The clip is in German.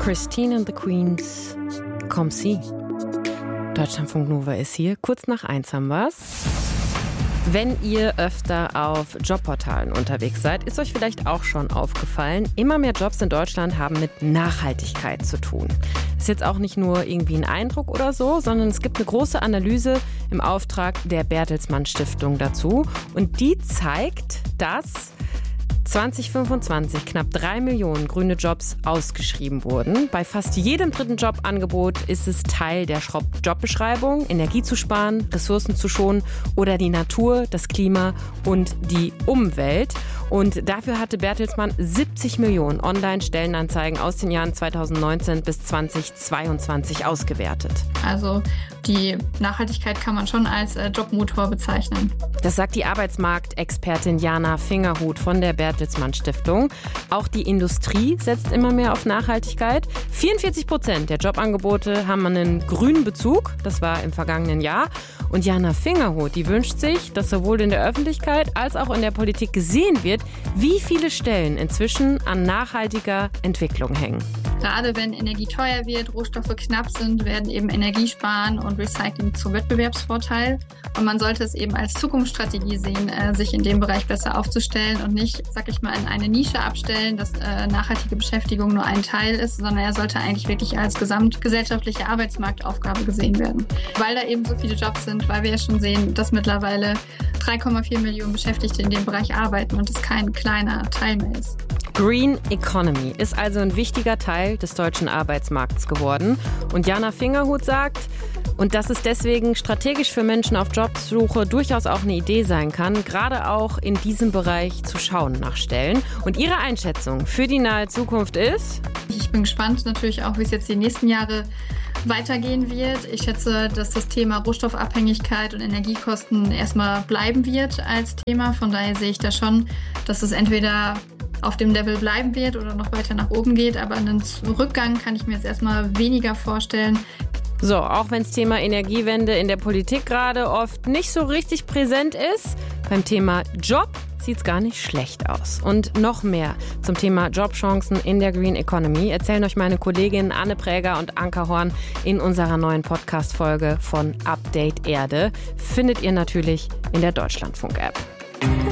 Christine and the Queens, Comme si. Deutschlandfunk Nova ist hier. Kurz nach 1 haben wir's. Wenn ihr öfter auf Jobportalen unterwegs seid, ist euch vielleicht auch schon aufgefallen, immer mehr Jobs in Deutschland haben mit Nachhaltigkeit zu tun. Ist jetzt auch nicht nur irgendwie ein Eindruck oder so, sondern es gibt eine große Analyse im Auftrag der Bertelsmann Stiftung dazu. Und die zeigt, dass 2025 knapp 3 Millionen grüne Jobs ausgeschrieben wurden. Bei fast jedem dritten Jobangebot ist es Teil der Jobbeschreibung, Energie zu sparen, Ressourcen zu schonen oder die Natur, das Klima und die Umwelt. Und dafür hatte Bertelsmann 70 Millionen Online-Stellenanzeigen aus den Jahren 2019 bis 2022 ausgewertet. Also die Nachhaltigkeit kann man schon als Jobmotor bezeichnen. Das sagt die Arbeitsmarktexpertin Jana Fingerhut von der Bertelsmann Stiftung. Auch die Industrie setzt immer mehr auf Nachhaltigkeit. 44% der Jobangebote haben einen grünen Bezug. Das war im vergangenen Jahr. Und Jana Fingerhut, die wünscht sich, dass sowohl in der Öffentlichkeit als auch in der Politik gesehen wird, wie viele Stellen inzwischen an nachhaltiger Entwicklung hängen. Gerade wenn Energie teuer wird, Rohstoffe knapp sind, werden eben Energiesparen und Recycling zum Wettbewerbsvorteil. Und man sollte es eben als Zukunftsstrategie sehen, sich in dem Bereich besser aufzustellen und nicht, sag ich mal, in eine Nische abstellen, dass nachhaltige Beschäftigung nur ein Teil ist, sondern er sollte eigentlich wirklich als gesamtgesellschaftliche Arbeitsmarktaufgabe gesehen werden. Weil da eben so viele Jobs sind, weil wir ja schon sehen, dass mittlerweile 3,4 Millionen Beschäftigte in dem Bereich arbeiten und es kein kleiner Teil mehr ist. Green Economy ist also ein wichtiger Teil des deutschen Arbeitsmarkts geworden. Und Jana Fingerhut sagt, und dass es deswegen strategisch für Menschen auf Jobsuche durchaus auch eine Idee sein kann, gerade auch in diesem Bereich zu schauen nach Stellen. Und ihre Einschätzung für die nahe Zukunft ist? Ich bin gespannt natürlich auch, wie es jetzt die nächsten Jahre weitergehen wird. Ich schätze, dass das Thema Rohstoffabhängigkeit und Energiekosten erstmal bleiben wird als Thema. Von daher sehe ich da schon, dass es entweder auf dem Level bleiben wird oder noch weiter nach oben geht. Aber einen Rückgang kann ich mir jetzt erstmal weniger vorstellen. So, auch wenn das Thema Energiewende in der Politik gerade oft nicht so richtig präsent ist, beim Thema Job sieht es gar nicht schlecht aus. Und noch mehr zum Thema Jobchancen in der Green Economy erzählen euch meine Kolleginnen Anne Präger und Anka Horn in unserer neuen Podcast-Folge von Update Erde. Findet ihr natürlich in der Deutschlandfunk-App.